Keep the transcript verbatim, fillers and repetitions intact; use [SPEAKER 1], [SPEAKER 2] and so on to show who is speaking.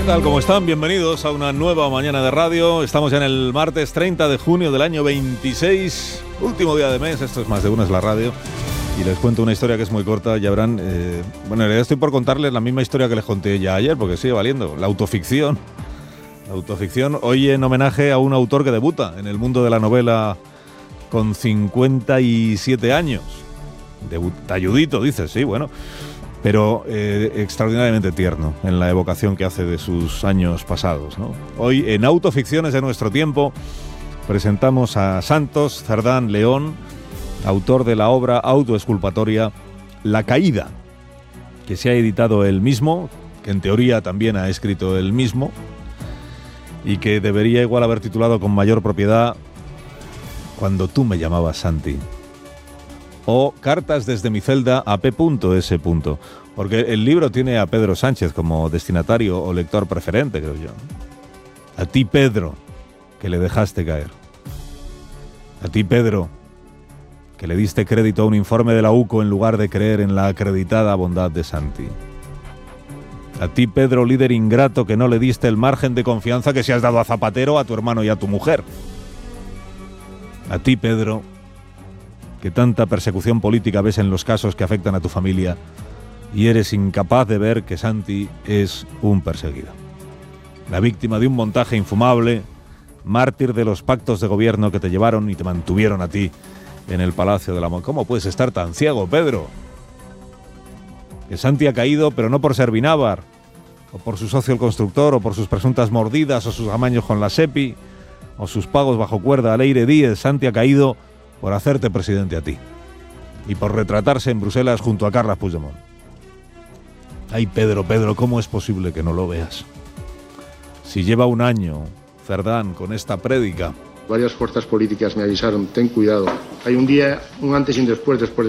[SPEAKER 1] ¿Qué tal? ¿Cómo están? Bienvenidos a una nueva mañana de radio. Estamos ya en el martes treinta de junio del año veintiséis, último día de mes. Esto es Más de Una, es la radio. Y les cuento una historia que es muy corta. Ya verán, eh, bueno, en realidad estoy por contarles la misma historia que les conté ya ayer, porque sigue valiendo. La autoficción. La autoficción, hoy en homenaje a un autor que debuta en el mundo de la novela con cincuenta y siete años. Debut, talludito, dices, sí, bueno. Pero eh, extraordinariamente tierno en la evocación que hace de sus años pasados, ¿no? Hoy, en Autoficciones de nuestro tiempo, presentamos a Santos Cerdán León, autor de la obra autoexculpatoria La Caída, que se ha editado él mismo, que en teoría también ha escrito él mismo, y que debería igual haber titulado con mayor propiedad Cuando tú me llamabas Santi, o Cartas desde mi celda a P S. Porque el libro tiene a Pedro Sánchez como destinatario o lector preferente, creo yo. A ti, Pedro, que le dejaste caer. A ti, Pedro, que le diste crédito a un informe de la U C O en lugar de creer en la acreditada bondad de Santi. A ti, Pedro, líder ingrato, que no le diste el margen de confianza que se has dado a Zapatero, a tu hermano y a tu mujer. A ti, Pedro, que tanta persecución política ves en los casos que afectan a tu familia y eres incapaz de ver que Santi es un perseguido. La víctima de un montaje infumable, mártir de los pactos de gobierno que te llevaron y te mantuvieron a ti en el Palacio de la Moncloa. ¿Cómo puedes estar tan ciego, Pedro? Que Santi ha caído, pero no por ser Binávar, o por su socio el constructor, o por sus presuntas mordidas, o sus amaños con la SEPI, o sus pagos bajo cuerda a Leire Díez. Santi ha caído por hacerte presidente a ti y por retratarse en Bruselas junto a Carles Puigdemont. Ay, Pedro, Pedro, ¿cómo es posible que no lo veas? Si lleva un año, Cerdán, con esta prédica.
[SPEAKER 2] Varias fuerzas políticas me avisaron, ten cuidado. Hay un día, un antes y un después, después de